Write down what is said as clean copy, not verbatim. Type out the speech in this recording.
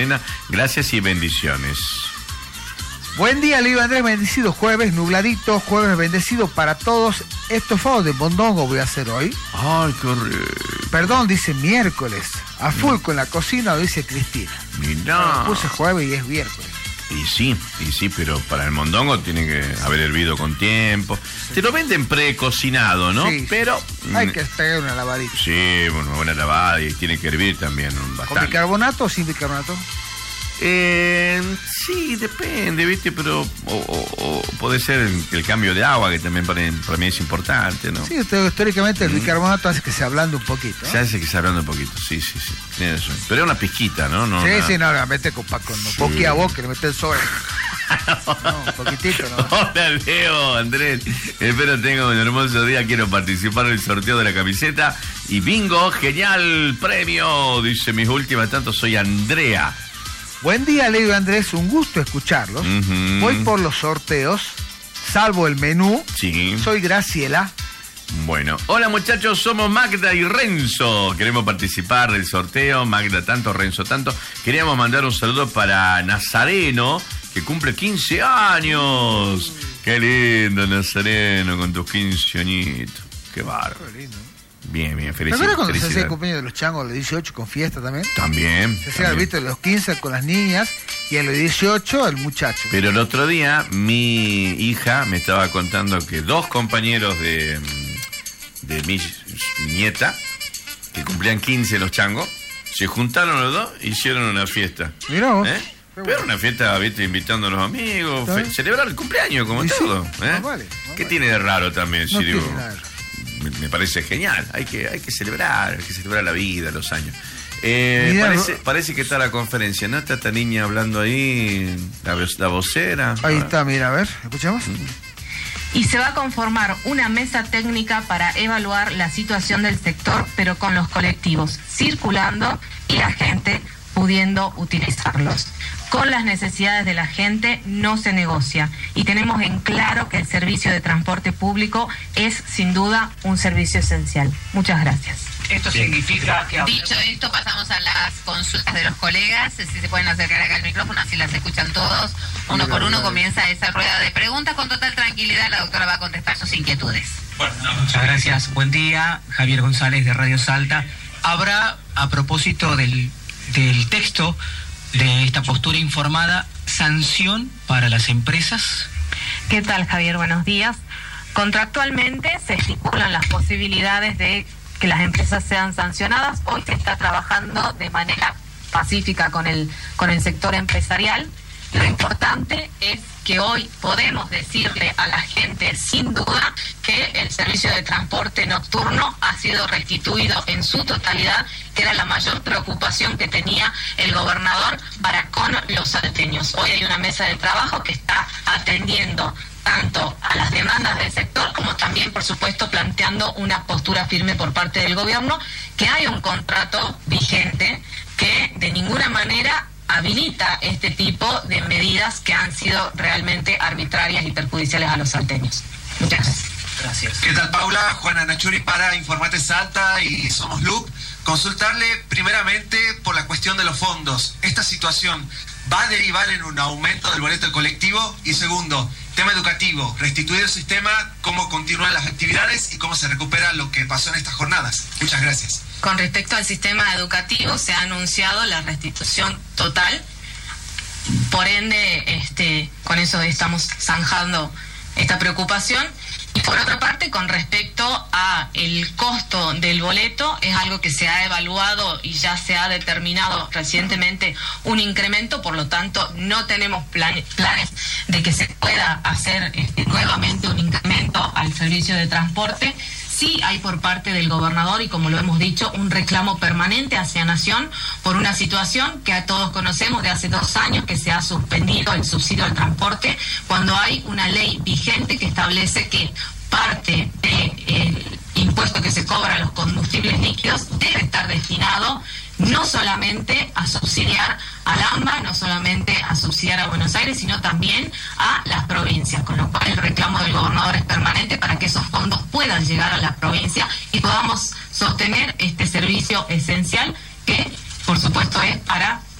Gracias y bendiciones. Buen día, Leo Andrés, bendecido jueves, nubladito, jueves bendecido para todos. Estos favos de mondongo voy a hacer hoy. Ay, qué horrible. Perdón, dice miércoles. A full con la cocina, lo dice Cristina. Mirá. Puse jueves y es miércoles. Y sí, pero para el mondongo tiene que haber hervido con tiempo. Sí. Te lo venden precocinado, ¿no? Sí, pero hay que pegar una lavadita. Sí, una buena lavada y tiene que hervir también bastante. ¿Con bicarbonato o sin bicarbonato? Sí, depende, ¿viste? Pero o puede ser el cambio de agua, que también para mí es importante, ¿no? Sí, históricamente el bicarbonato hace que se ablande un poquito, ¿no? Se hace que se ablande un poquito, sí. Tiene eso. Pero es una pizquita, ¿no? Sí, la mete con boquilla a boca, le mete el sobre. No, un poquitito, ¿no? Hola, Leo, Andrés. Espero tenga un hermoso día. Quiero participar en el sorteo de la camiseta. Y bingo, genial premio. Dice mis últimas, tanto soy Andrea. Buen día, Leo y Andrés, un gusto escucharlos. Voy por los sorteos, salvo el menú. Sí. Soy Graciela. Bueno, hola muchachos, somos Magda y Renzo. Queremos participar del sorteo, Magda tanto, Renzo tanto. Queríamos mandar un saludo para Nazareno, que cumple 15 años. Qué lindo, Nazareno, con tus 15 añitos. Qué bárbaro. Qué lindo. Bien, ¿Te acuerdas cuando se hacía el cumpleaños de los changos a los 18 con fiesta también? También. Se hacía, viste, los 15 con las niñas y a los 18 el muchacho. Pero el otro día mi hija me estaba contando que dos compañeros de mi nieta, que cumplían 15 los changos, se juntaron los dos e hicieron una fiesta. Mirá vos. Pero una fiesta, viste, invitando a los amigos, celebrar el cumpleaños como todo. Vale, ¿Qué tiene de raro también? No si digo, nada. Me parece genial, hay que celebrar la vida, los años. Parece que está la conferencia, ¿no? Está esta niña hablando ahí, la vocera. Ahí está, mira, a ver, ¿escuchamos? Y se va a conformar una mesa técnica para evaluar la situación del sector, pero con los colectivos circulando y la gente pudiendo utilizarlos. Con las necesidades de la gente no se negocia y tenemos en claro que el servicio de transporte público es sin duda un servicio esencial. Muchas gracias. Esto significa que... Dicho esto, pasamos a las consultas de los colegas. Si se pueden acercar acá al micrófono, así las escuchan todos. Uno por uno comienza esa rueda de preguntas. Con total tranquilidad la doctora va a contestar sus inquietudes. Bueno, muchas gracias. Buen día, Javier González de Radio Salta. Habrá, a propósito del texto de esta postura informada, sanción para las empresas. ¿Qué tal, Javier? Buenos días. Contractualmente se estipulan las posibilidades de que las empresas sean sancionadas. Hoy se está trabajando de manera pacífica con el sector empresarial. Lo importante es que hoy podemos decirle a la gente sin duda que el servicio de transporte nocturno ha sido restituido en su totalidad, que era la mayor preocupación que tenía el gobernador para con los salteños. Hoy hay una mesa de trabajo que está atendiendo tanto a las demandas del sector como también, por supuesto, planteando una postura firme por parte del gobierno, que hay un contrato vigente que de ninguna manera habilita este tipo de medidas que han sido realmente arbitrarias y perjudiciales a los salteños. Muchas gracias. Gracias. ¿Qué tal, Paula? Juana Nachuri para Informate Salta y Somos Loop. Consultarle primeramente por la cuestión de los fondos. ¿Esta situación va a derivar en un aumento del boleto de colectivo? Y segundo, tema educativo, restituir el sistema, cómo continúan las actividades y cómo se recupera lo que pasó en estas jornadas. Muchas gracias. Con respecto al sistema educativo, se ha anunciado la restitución total. Por ende, con eso estamos zanjando esta preocupación. Y por otra parte, con respecto a el costo del boleto, es algo que se ha evaluado y ya se ha determinado recientemente un incremento, por lo tanto no tenemos planes de que se pueda hacer nuevamente un incremento al servicio de transporte. Sí hay por parte del gobernador, y como lo hemos dicho, un reclamo permanente hacia Nación por una situación que todos conocemos de hace 2 años, que se ha suspendido el subsidio al transporte, cuando hay una ley vigente que establece que parte del impuesto que se cobra a los combustibles líquidos debe estar destinado no solamente a subsidiar al AMBA, no solamente a subsidiar a Buenos Aires, sino también a las provincias, con lo cual el reclamo del gobernador es permanente para que esos fondos puedan llegar a la provincia y podamos sostener este servicio esencial que, por supuesto, es para